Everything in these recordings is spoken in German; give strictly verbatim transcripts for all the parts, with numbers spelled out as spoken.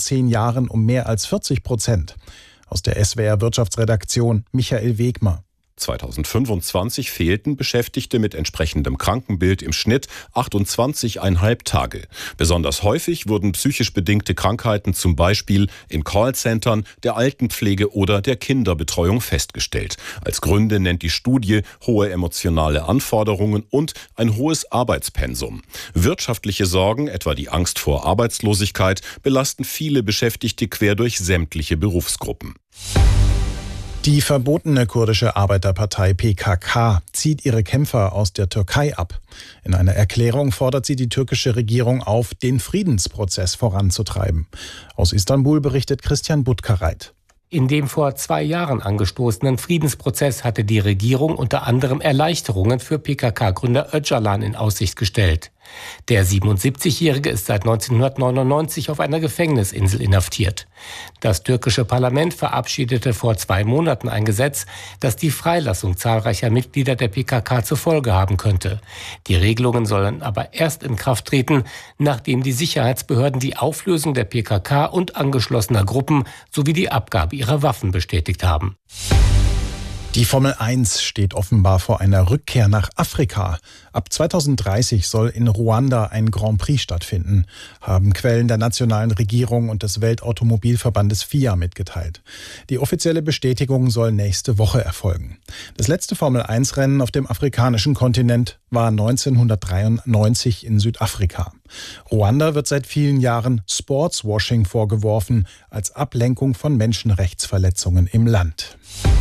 zehn Jahren um mehr als vierzig Prozent. Aus der S W R Wirtschaftsredaktion Michael Wegmer. zweitausendfünfundzwanzig fehlten Beschäftigte mit entsprechendem Krankenbild im Schnitt achtundzwanzig Komma fünf Tage. Besonders häufig wurden psychisch bedingte Krankheiten zum Beispiel in Callcentern, der Altenpflege oder der Kinderbetreuung festgestellt. Als Gründe nennt die Studie hohe emotionale Anforderungen und ein hohes Arbeitspensum. Wirtschaftliche Sorgen, etwa die Angst vor Arbeitslosigkeit, belasten viele Beschäftigte quer durch sämtliche Berufsgruppen. Die verbotene kurdische Arbeiterpartei P K K zieht ihre Kämpfer aus der Türkei ab. In einer Erklärung fordert sie die türkische Regierung auf, den Friedensprozess voranzutreiben. Aus Istanbul berichtet Christian Buttgereit. In dem vor zwei Jahren angestoßenen Friedensprozess hatte die Regierung unter anderem Erleichterungen für P K K-Gründer Öcalan in Aussicht gestellt. Der siebenundsiebzigjährige ist seit neunzehnhundertneunundneunzig auf einer Gefängnisinsel inhaftiert. Das türkische Parlament verabschiedete vor zwei Monaten ein Gesetz, das die Freilassung zahlreicher Mitglieder der P K K zur Folge haben könnte. Die Regelungen sollen aber erst in Kraft treten, nachdem die Sicherheitsbehörden die Auflösung der P K K und angeschlossener Gruppen sowie die Abgabe ihrer Waffen bestätigt haben. Die Formel eins steht offenbar vor einer Rückkehr nach Afrika. Ab zweitausenddreißig soll in Ruanda ein Grand Prix stattfinden, haben Quellen der nationalen Regierung und des Weltautomobilverbandes F I A mitgeteilt. Die offizielle Bestätigung soll nächste Woche erfolgen. Das letzte Formel eins Rennen auf dem afrikanischen Kontinent war neunzehnhundertdreiundneunzig in Südafrika. Ruanda wird seit vielen Jahren Sportswashing vorgeworfen, als Ablenkung von Menschenrechtsverletzungen im Land.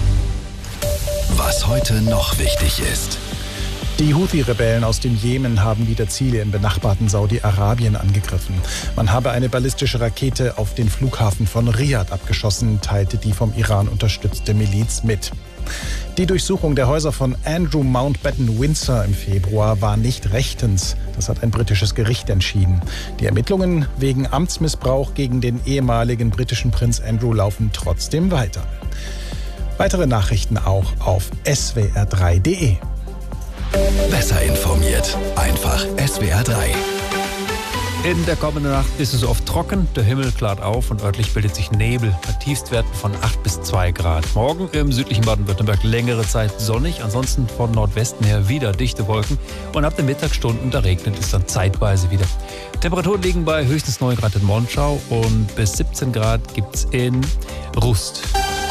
Was heute noch wichtig ist. Die Houthi-Rebellen aus dem Jemen haben wieder Ziele im benachbarten Saudi-Arabien angegriffen. Man habe eine ballistische Rakete auf den Flughafen von Riad abgeschossen, teilte die vom Iran unterstützte Miliz mit. Die Durchsuchung der Häuser von Andrew Mountbatten Windsor im Februar war nicht rechtens. Das hat ein britisches Gericht entschieden. Die Ermittlungen wegen Amtsmissbrauch gegen den ehemaligen britischen Prinz Andrew laufen trotzdem weiter. Weitere Nachrichten auch auf S W R drei Punkt de. Besser informiert. Einfach S W R drei. In der kommenden Nacht ist es oft trocken, der Himmel klart auf und örtlich bildet sich Nebel bei Tiefstwerten von acht bis zwei Grad. Morgen im südlichen Baden-Württemberg längere Zeit sonnig, ansonsten von Nordwesten her wieder dichte Wolken und ab den Mittagsstunden, da regnet es dann zeitweise wieder. Temperaturen liegen bei höchstens neun Grad in Monschau und bis siebzehn Grad gibt's in Rust.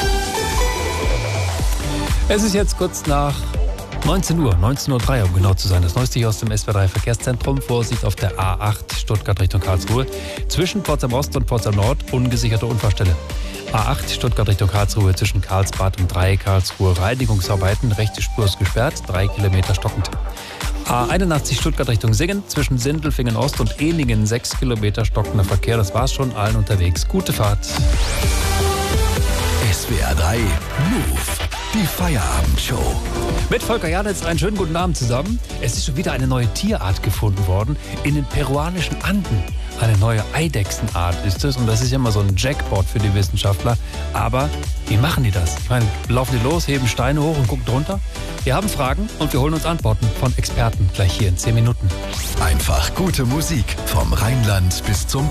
Es ist jetzt kurz nach neunzehn Uhr, neunzehn Uhr drei, um genau zu sein. Das Neueste hier aus dem S W R drei Verkehrszentrum. Vorsicht auf der A acht Stuttgart Richtung Karlsruhe. Zwischen Pforzheim Ost und Pforzheim Nord ungesicherte Unfallstelle. A acht Stuttgart Richtung Karlsruhe zwischen Karlsbad und drei Karlsruhe. Reinigungsarbeiten, rechte Spur ist gesperrt, drei Kilometer stockend. A einundachtzig Stuttgart Richtung Singen zwischen Sindelfingen Ost und Ehningen sechs Kilometer stockender Verkehr. Das war's schon, allen unterwegs. Gute Fahrt. S W R drei Move. Die Feierabendshow. Mit Volker Janitz einen schönen guten Abend zusammen. Es ist schon wieder eine neue Tierart gefunden worden in den peruanischen Anden. Eine neue Eidechsenart ist es und das ist ja immer so ein Jackpot für die Wissenschaftler. Aber wie machen die das? Ich meine, laufen die los, heben Steine hoch und gucken drunter? Wir haben Fragen und wir holen uns Antworten von Experten gleich hier in zehn Minuten. Einfach gute Musik vom Rheinland bis zum